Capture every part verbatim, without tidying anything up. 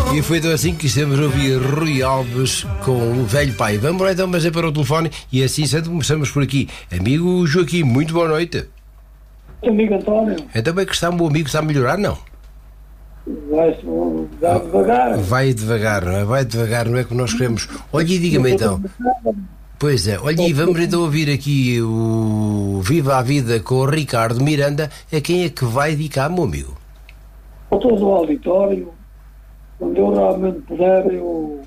E foi então assim que estamos a ouvir Rui Alves com o velho pai. Vamos lá então, mas é para o telefone e assim sendo começamos por aqui. Amigo Joaquim, muito boa noite. Amigo António. Então bem que está o meu amigo, está a melhorar, não? Vai devagar. Vai devagar, não é? Vai devagar, não é que nós queremos. Olha e diga-me então. Pois é, olha e vamos então ouvir aqui o Viva a Vida com o Ricardo Miranda. A quem é que vai dedicar, meu amigo? A todo o auditório, quando eu realmente puder, eu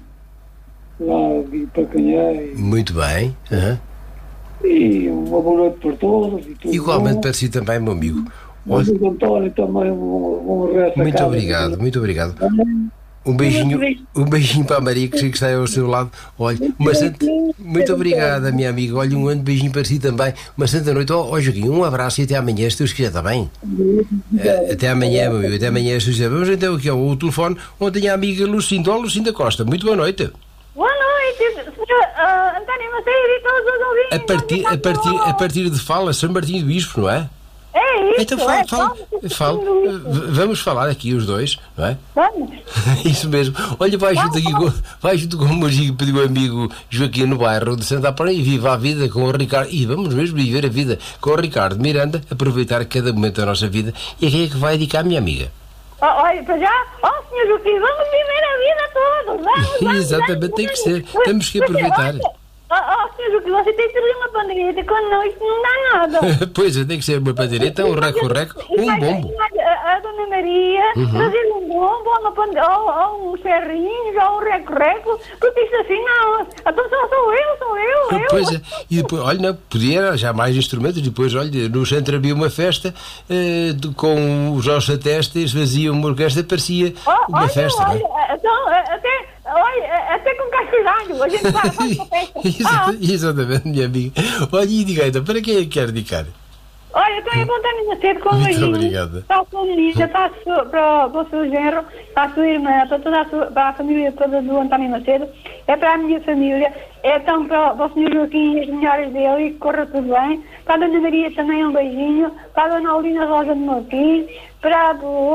lá digo para quem é. Muito bem. Uhum. E uma boa noite para todos. E tudo igualmente bom. Para si também, meu amigo. O amigo António também, um, um resto. Muito obrigado, muito obrigado. Um beijinho, um beijinho para a Maria que está aí ao seu lado. Olha, uma santa... Muito obrigada, minha amiga. Olha, um grande beijinho para si também. Uma santa noite. Ó, oh, Joaquim, um abraço e até amanhã, se Deus quiser, está bem? Até amanhã, meu amigo, até amanhã, se quiser. Vamos então aqui ao telefone onde tem a amiga Lucinda. Ó, Lucinda Costa, muito boa noite. Boa noite, senhor uh, António Macedo e todos os ouvintes. A partir, a partir, a partir de fala, São Martinho do Bispo, não é? É isso, então fala, é, fala, fala. Vamos falar aqui os dois, não é? Vamos. Isso mesmo. Olha, vai junto aqui com, vai junto com o músico que pediu o amigo Joaquim no bairro de Santa Apara e viva a vida com o Ricardo. E vamos mesmo viver a vida com o Ricardo Miranda, aproveitar cada momento da nossa vida. E a quem é que vai dedicar, minha amiga? Oh, olha, para já, ó, senhor Joaquim, vamos viver a vida toda. Vamos, vamos, exatamente, vamos, tem que ser. Temos que aproveitar. Ó, oh, senhor Joaquim, você tem que ter uma pandeireta, quando não, isso não dá nada. Pois é, tem que ser uma pandeireta, um reco-reco, um bombo. A, a dona Maria, uhum. trazer um bombo, ou, uma pande... ou, ou um ferrinho, ou um reco-reco, porque isso assim não. Então só sou eu, sou eu, eu. Pois é, e depois, olha, não, podia já mais instrumentos, depois, olha, no centro havia uma festa eh, de, com os ossos a testa, eles faziam uma orquestra, parecia oh, uma olha, festa, olha, não é? Então, até, olha, até com castelhano, a gente faz uma festa. Exatamente, ah. exatamente, minha amiga. Olha, e diga então, para quem é que quer dedicar? Olha, estou a apontar a cedo com o Muito obrigada. Para a sua menina, para, para, para o seu genro, para a sua irmã, para toda a, sua, para a família toda do António Macedo, é para a minha família, é então para, para o senhor Joaquim e as melhores dele, e que corra tudo bem. Para a dona Maria também um beijinho, para a dona Aulina Rosa de Martins, para a